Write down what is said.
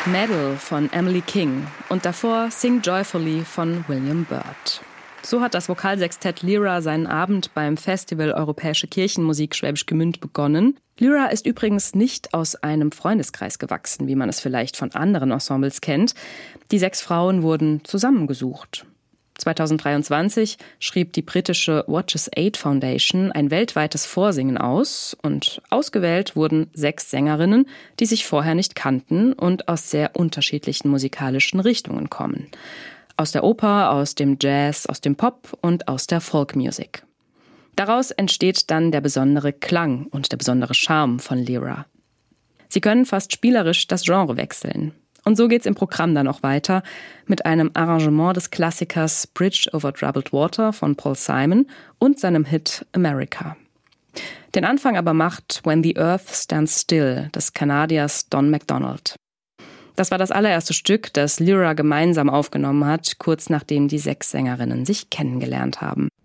Medal von Emily King und davor Sing Joyfully von William Byrd. So hat das Vokalsextett Lyra seinen Abend beim Festival Europäische Kirchenmusik Schwäbisch Gmünd begonnen. Lyra ist übrigens nicht aus einem Freundeskreis gewachsen, wie man es vielleicht von anderen Ensembles kennt. Die 6 Frauen wurden zusammengesucht. 2023 schrieb die britische Watches 8 Foundation ein weltweites Vorsingen aus und ausgewählt wurden 6 Sängerinnen, die sich vorher nicht kannten und aus sehr unterschiedlichen musikalischen Richtungen kommen. Aus der Oper, aus dem Jazz, aus dem Pop und aus der Folkmusik. Daraus entsteht dann der besondere Klang und der besondere Charme von Lyra. Sie können fast spielerisch das Genre wechseln. Und so geht's im Programm dann auch weiter mit einem Arrangement des Klassikers Bridge over Troubled Water von Paul Simon und seinem Hit America. Den Anfang aber macht When the Earth Stands Still des Kanadiers Don MacDonald. Das war das allererste Stück, das Lyra gemeinsam aufgenommen hat, kurz nachdem die 6 Sängerinnen sich kennengelernt haben.